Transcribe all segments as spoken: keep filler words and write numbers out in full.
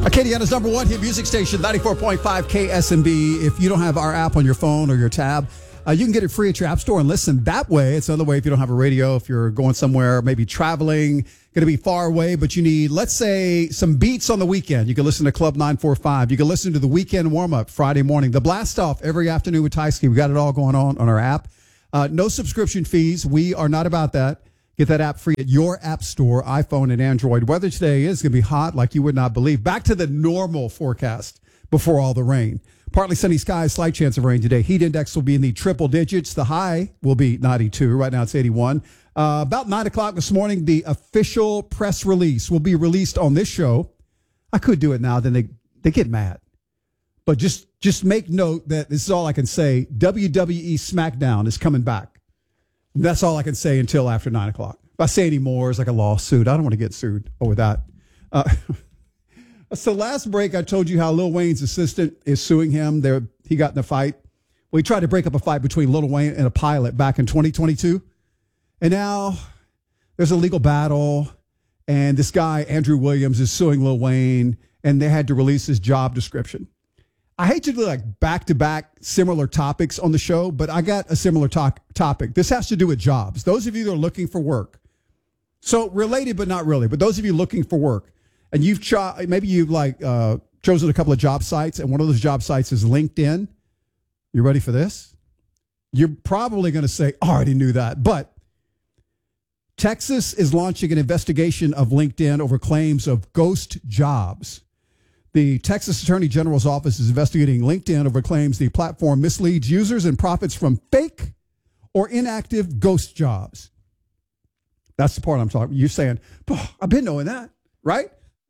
Acadiana's number one hit music station, ninety-four point five K S M B. If you don't have our app on your phone or your tab, uh, you can get it free at your app store and listen that way. It's another way if you don't have a radio, if you're going somewhere, maybe traveling, going to be far away, but you need, let's say, some beats on the weekend. You can listen to Club nine forty-five. You can listen to the weekend warm-up Friday morning. The blast off every afternoon with Tyski. We got it all going on on our app. Uh, no subscription fees. We are not about that. Get that app free at your app store, iPhone and Android. Weather today is going to be hot like you would not believe. Back to the normal forecast before all the rain. Partly sunny skies, slight chance of rain today. Heat index will be in the triple digits. The high will be ninety-two. Right now it's eighty-one. Uh, about nine o'clock this morning, the official press release will be released on this show. I could do it now, then they, they get mad. But just, just make note that this is all I can say. W W E SmackDown is coming back. That's all I can say until after nine o'clock. If I say any more, it's like a lawsuit. I don't want to get sued over that. Uh, so last break, I told you how Lil Wayne's assistant is suing him. There, he got in a fight. Well, he tried to break up a fight between Lil Wayne and a pilot back in twenty twenty-two. And now there's a legal battle. And this guy, Andrew Williams, is suing Lil Wayne. And they had to release his job description. I hate to do like back-to-back similar topics on the show, but I got a similar talk, topic. This has to do with jobs. Those of you that are looking for work. So related, but not really. But those of you looking for work, and you've cho- maybe you've like uh, chosen a couple of job sites, and one of those job sites is LinkedIn. You ready for this? You're probably going to say, oh, I already knew that. But Texas is launching an investigation of LinkedIn over claims of ghost jobs. The Texas Attorney General's office is investigating LinkedIn over claims the platform misleads users and profits from fake or inactive ghost jobs. That's the part I'm talking. You're saying, oh, I've been knowing that, right?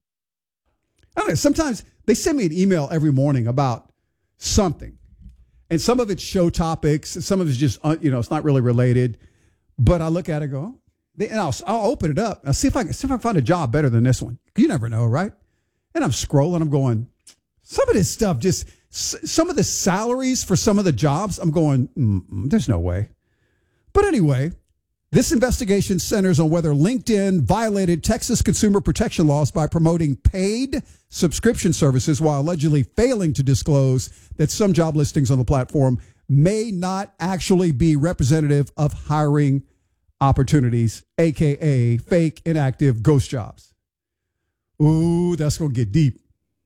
I don't know. Sometimes they send me an email every morning about something, and some of it's show topics, and some of it's just, you know, it's not really related. But I look at it, and go, and I'll I'll open it up. I'll see if I can see if I can find a job better than this one. You never know, right? And I'm scrolling, I'm going, some of this stuff, just some of the salaries for some of the jobs, I'm going, mm, there's no way. But anyway, this investigation centers on whether LinkedIn violated Texas consumer protection laws by promoting paid subscription services while allegedly failing to disclose that some job listings on the platform may not actually be representative of hiring opportunities, a k a fake, inactive ghost jobs. Ooh, that's going to get deep.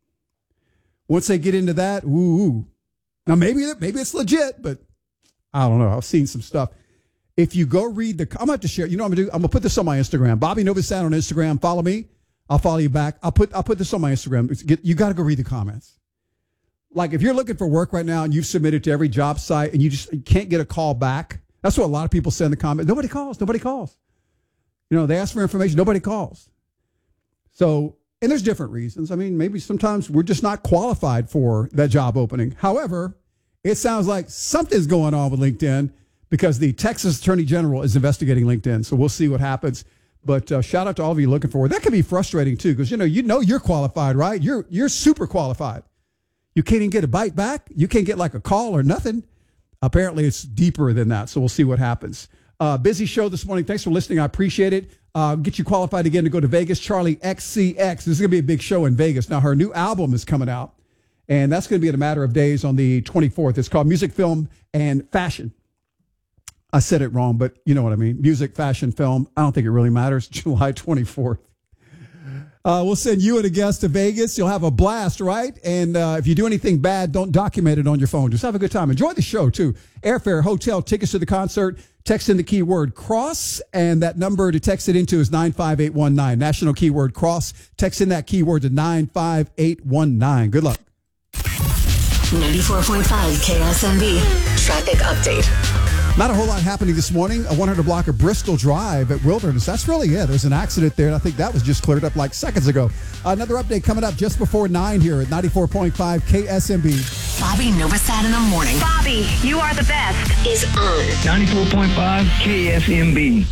Once they get into that, ooh, ooh. Now, maybe, maybe it's legit, but I don't know. I've seen some stuff. If you go read the, I'm going to have to share, you know what I'm going to do? I'm going to put this on my Instagram. Bobby Novosad on Instagram. Follow me. I'll follow you back. I'll put, I'll put this on my Instagram. Get, you got to go read the comments. Like if you're looking for work right now and you've submitted to every job site and you just you can't get a call back, that's what a lot of people say in the comments. Nobody calls. Nobody calls. You know, they ask for information. Nobody calls. So, and there's different reasons. I mean, maybe sometimes we're just not qualified for that job opening. However, it sounds like something's going on with LinkedIn because the Texas Attorney General is investigating LinkedIn. So we'll see what happens. But uh, shout out to all of you looking for it. That can be frustrating too, because you know, you know you're qualified, right? You're you're super qualified. You can't even get a bite back. You can't get like a call or nothing. Apparently, it's deeper than that. So we'll see what happens. Uh, busy show this morning. Thanks for listening. I appreciate it. Uh, get you qualified again to go to Vegas. Charlie X C X. This is going to be a big show in Vegas. Now, her new album is coming out, and that's going to be in a matter of days on the twenty-fourth. It's called Music, Film, and Fashion. I said it wrong, but you know what I mean. Music, fashion, film. I don't think it really matters. July twenty-fourth. Uh, we'll send you and a guest to Vegas. You'll have a blast, right? And uh, if you do anything bad, don't document it on your phone. Just have a good time. Enjoy the show, too. Airfare, hotel, tickets to the concert. Text in the keyword CROSS, and that number to text it into is nine five eight one nine. National keyword CROSS. Text in that keyword to nine five eight one nine. Good luck. ninety-four point five K S M B. Traffic update. Not a whole lot happening this morning. A one hundred block of Bristol Drive at Wilderness. That's really it. There's an accident there, and I think that was just cleared up like seconds ago. Another update coming up just before nine here at ninety-four point five K S M B. Bobby Novosad in the morning. Bobby, you are the best. Is on ninety-four point five K S M B.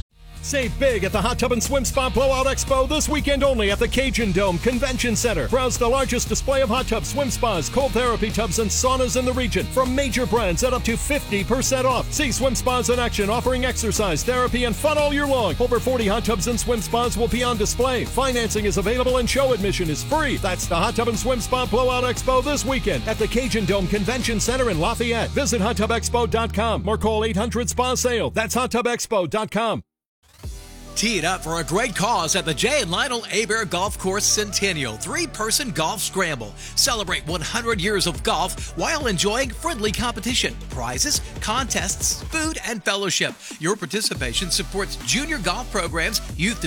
Save big at the Hot Tub and Swim Spa Blowout Expo this weekend only at the Cajun Dome Convention Center. Browse the largest display of hot tubs, swim spas, cold therapy tubs, and saunas in the region from major brands at up to fifty percent off. See swim spas in action, offering exercise, therapy, and fun all year long. Over forty hot tubs and swim spas will be on display. Financing is available and show admission is free. That's the Hot Tub and Swim Spa Blowout Expo this weekend at the Cajun Dome Convention Center in Lafayette. Visit hot tub expo dot com or call eight hundred spa sale. That's hot tub expo dot com. Tee it up for a great cause at the Jay and Lionel Hebert Golf Course Centennial three-person golf scramble. Celebrate one hundred years of golf while enjoying friendly competition, prizes, contests, food, and fellowship. Your participation supports junior golf programs, youth